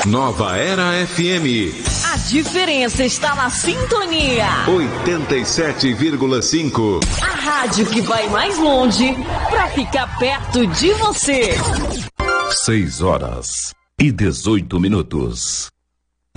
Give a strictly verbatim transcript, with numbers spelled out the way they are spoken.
Nova Era F M. A diferença está na sintonia. oitenta e sete vírgula cinco. A rádio que vai mais longe para ficar perto de você. seis horas e dezoito minutos.